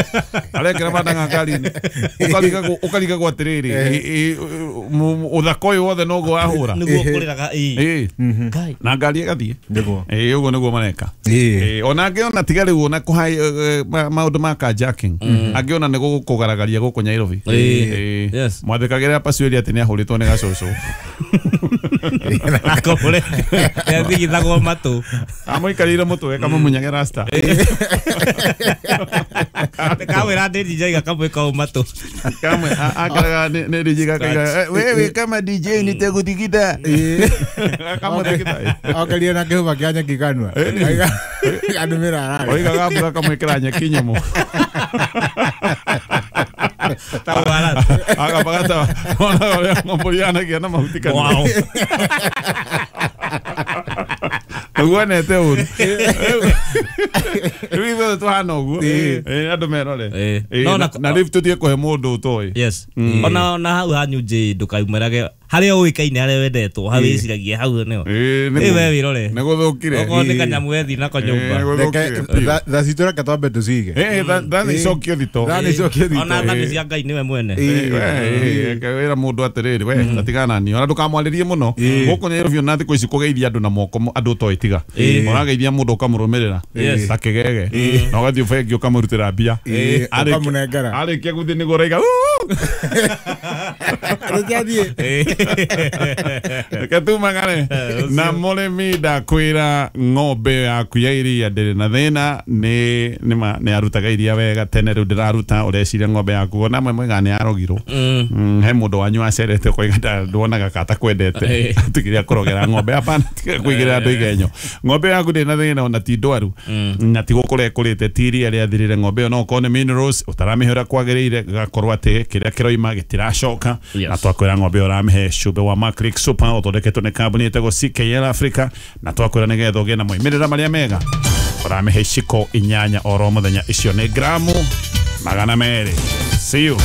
Arekera badanga ngari-inĩ. Ũkariga gwa tiriri. Ũthako ũyũ wothe no guo ahũra. Nĩguo kũrĩraga na ngari ĩgathiĩ. Ũguo nĩguo mareka. Ona angĩona tiga rĩu ona kũhai maũndũ ma carjacking. Angĩona nĩ gũkũgaragaria gũkũ Nairobi. Mwathĩkagĩra Pasueli atĩ nĩ ahũrĩtwo nĩ gacũcũ. Akore. Yathigithagwo matũ. Amũikarĩire mũtwe kamũmunyage rasta. Kawĩra ndĩ DJ gakamwĩka matũ. Kamwe akaraga nĩ DJ gakaiga wewe kama DJ nitakuthigitha. Akamũthigitha. Akaria na kĩhũba kĩa nyeki kanua. Andũmĩra ararĩ. Oigaga mbura kamwĩkĩra nyeki nyamũ. Tawara. Agapagata ona ng'omborianagia na mahuti kana. Wow. Uguanete ũru. Rĩu tuhana ũguo. Andũ merore. Na rĩu tũthiĩ kũhe mũndũ ũtoĩ. Yes. Ona hau hanyu nje ndũkaumerage harĩa ũĩkaine harĩa wendetwo harĩa wĩciragia hau nĩho. We wĩrore. Nĩ gũthũkire. Okorwo nĩ kanyamu wethi nako nyũmba. Tha citũ reke twambe tũcige. Thani icokio thito. Ona thani cia Ngai nĩwe mwene. Wĩra mũndũ atĩrĩrĩ we ndatigana nio. Ona ndũkamwarĩrie mũno. Gũkũ Nairobi ona thikũ ici kũgeithia andũ na moko andũ ũtoĩ tiga. Ũrageithia mũndũ ũkamũrũmĩrĩra. Ta kĩgege. Na ũgathiĩ bengi ũkamũrutĩra mbia. Ũkamũnengera. Arĩkia gũthiĩ nĩguo ũraiga. Katumagane na mũrĩmi ndakwĩra ng'ombe yaku ya iria ndĩrĩ na thĩna nĩ arutaga iria wega tene rĩu ndĩraruta ũreciria ng'ombe yaku ona mwega nĩ yarogirwo he mũndũ wanyu acerete koiga nduonaga kata kwendete tukĩria kũrogera ng'ombe hapana kũigĩrĩra andũ igenyo ng'ombe yaku ndĩrĩ na thĩna ona ti ndwaru na ti gũkũrĩa kũrĩte ti iria rĩathirire ng'ombe ĩyo no ũkorwo nĩ minerals ũtaramĩhũra kwagĩrĩire gakorwo atĩ kĩrĩa kĩroima gĩtiracoka na twakwĩra ng'ombe ũramĩhe cumbĩ wa Maclick Super ũthondeketwo nĩ kambuni ĩtagwo CKL Africa na twakwĩra nĩgetha ũgĩe na moimĩrĩra marĩa mega ũramĩhe ciko 8 oro mũthenya icio nĩ gramu 200. See you.